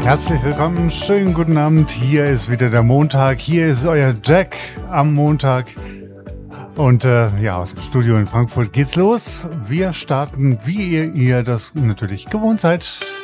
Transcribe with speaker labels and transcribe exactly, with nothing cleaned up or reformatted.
Speaker 1: Herzlich willkommen, schönen guten Abend. Hier ist wieder der Montag. Hier ist euer Jack am Montag. Und äh, ja, aus dem Studio in Frankfurt geht's los. Wir starten, wie ihr, ihr das natürlich gewohnt seid,